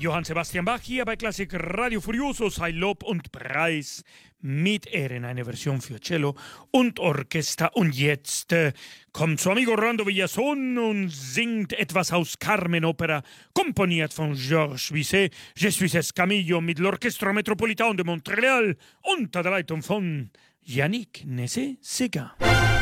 Johann Sebastian Bach hier bei Klassik Radio Furioso, sei Lob und Preis mit Ehren, eine Version für Cello und Orchester. Und jetzt kommt zu amigo Rondo Villason und singt etwas aus Carmen Opera, komponiert von Georges Bizet. Je suis Escamillo mit l'Orchestre Metropolitain de Montréal unter der Leitung von Yannick Nézet-Séguin.